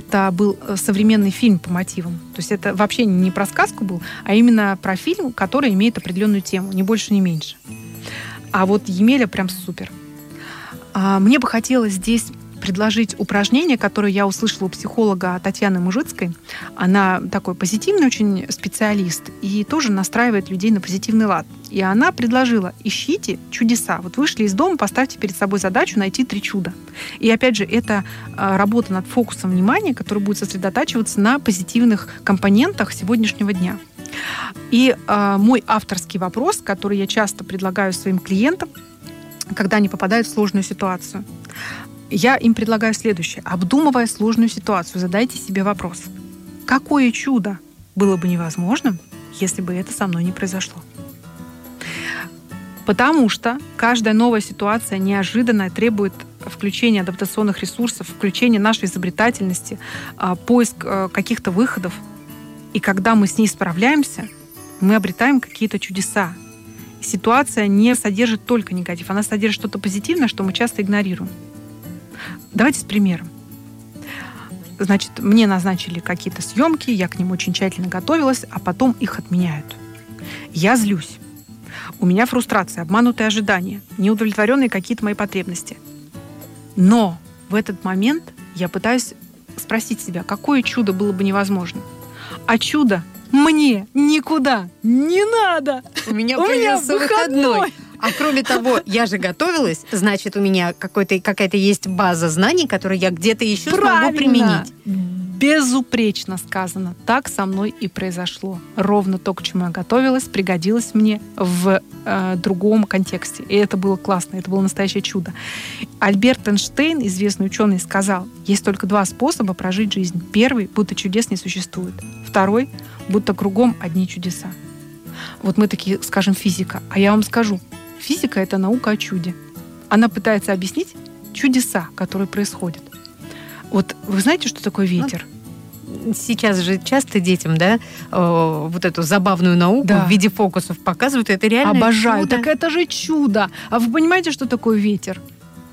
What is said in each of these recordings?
это был современный фильм по мотивам. То есть это вообще не про сказку был, а именно про фильм, который имеет определенную тему, ни больше, ни меньше. А вот Емеля прям супер. Мне бы хотелось здесь предложить упражнение, которое я услышала у психолога Татьяны Мужицкой. Она такой позитивный очень специалист и тоже настраивает людей на позитивный лад. И она предложила: ищите чудеса. Вот вышли из дома, поставьте перед собой задачу найти 3 чуда. И опять же, это работа над фокусом внимания, который будет сосредотачиваться на позитивных компонентах сегодняшнего дня. И мой авторский вопрос, который я часто предлагаю своим клиентам, когда они попадают в сложную ситуацию, я им предлагаю следующее. Обдумывая сложную ситуацию, задайте себе вопрос: какое чудо было бы невозможным, если бы это со мной не произошло? Потому что каждая новая ситуация неожиданная, требует включения адаптационных ресурсов, включения нашей изобретательности, поиск каких-то выходов. И когда мы с ней справляемся, мы обретаем какие-то чудеса. Ситуация не содержит только негатив, она содержит что-то позитивное, что мы часто игнорируем. Давайте с примером. Значит, мне назначили какие-то съемки, я к ним очень тщательно готовилась, а потом их отменяют. Я злюсь. У меня фрустрация, обманутые ожидания, неудовлетворенные какие-то мои потребности. Но в этот момент я пытаюсь спросить себя, какое чудо было бы невозможно. А чудо мне никуда не надо. У меня появился выходной. А кроме того, я же готовилась, значит, у меня какая-то есть база знаний, которую я где-то еще смогу применить. Безупречно сказано. Так со мной и произошло. Ровно то, к чему я готовилась, пригодилось мне в другом контексте. И это было классно, это было настоящее чудо. Альберт Эйнштейн, известный ученый, сказал: есть только 2 способа прожить жизнь. Первый, будто чудес не существует. Второй, будто кругом одни чудеса. Вот мы такие скажем: физика. А я вам скажу, физика — это наука о чуде. Она пытается объяснить чудеса, которые происходят. Вот вы знаете, что такое ветер? Сейчас же часто детям, вот эту забавную науку в виде фокусов показывают. Это реально обожаю. чудо. Так это же чудо. А вы понимаете, что такое ветер?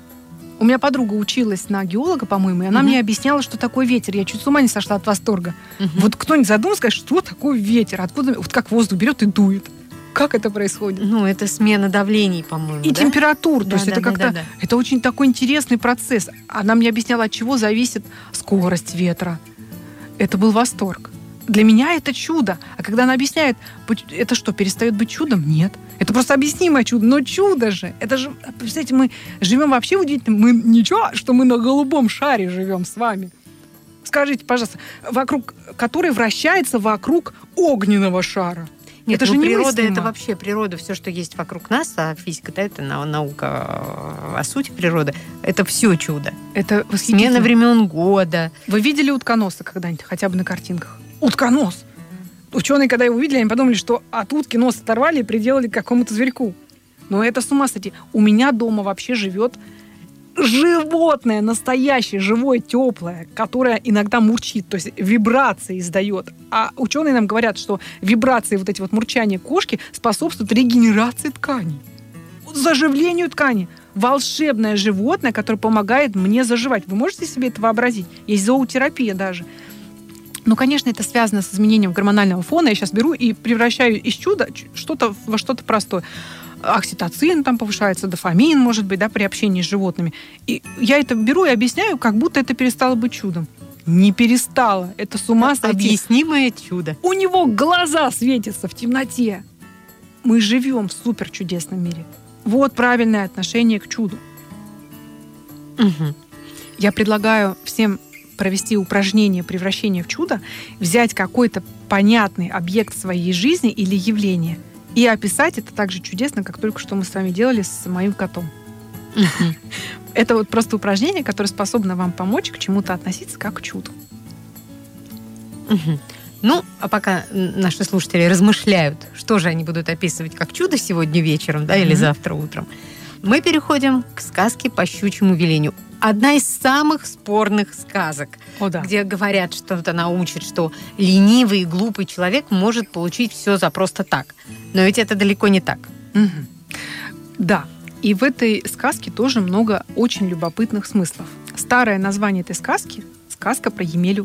У меня подруга училась на геолога, по-моему, и она мне объясняла, что такое ветер. Я чуть с ума не сошла от восторга. Вот кто-нибудь задумался, сказать, что такое ветер? Откуда? Вот как воздух берет и дует. Как это происходит? Это смена давлений, по-моему. И температур. То есть это как-то... Это очень такой интересный процесс. Она мне объясняла, от чего зависит скорость ветра. Это был восторг. Для меня это чудо. А когда она объясняет, это что, перестает быть чудом? Нет. Это просто объяснимое чудо. Но чудо же. Это же, представляете, мы живем вообще удивительно. Мы ничего, что мы на голубом шаре живем с вами. Скажите, пожалуйста, который вращается вокруг огненного шара. Нет, это же природа, это вообще природа, все, что есть вокруг нас, а физика, это наука о сути природы, это все чудо. Это смена времен года. Вы видели утконоса когда-нибудь, хотя бы на картинках? Утконос! Ученые, когда его увидели, они подумали, что от утки нос оторвали и приделали к какому-то зверьку. Но это с ума сойти. У меня дома вообще живет животное, настоящее, живое, теплое, которое иногда мурчит, то есть вибрации издает. А ученые нам говорят, что вибрации, вот эти вот мурчания кошки способствуют регенерации тканей, заживлению ткани. Волшебное животное, которое помогает мне заживать. Вы можете себе это вообразить? Есть зоотерапия даже. Ну, конечно, это связано с изменением гормонального фона. Я сейчас беру и превращаю из чуда что-то во что-то простое. Окситоцин там повышается, дофамин, может быть, при общении с животными. И я это беру и объясняю, как будто это перестало быть чудом. Не перестало. Это с ума сойти. Объяснимое чудо. У него глаза светятся в темноте. Мы живем в суперчудесном мире. Вот правильное отношение к чуду. Угу. Я предлагаю всем провести упражнение превращения в чудо, взять какой-то понятный объект своей жизни или явление и описать это так же чудесно, как только что мы с вами делали с моим котом. Это вот просто упражнение, которое способно вам помочь к чему-то относиться как к чуду. Ну, а пока наши слушатели размышляют, что же они будут описывать как чудо сегодня вечером, или завтра утром, мы переходим к сказке «По щучьему велению». Одна из самых спорных сказок, где говорят, что-то научит, что ленивый и глупый человек может получить все за просто так. Но ведь это далеко не так. Да. И в этой сказке тоже много очень любопытных смыслов. Старое название этой сказки — сказка про Емелю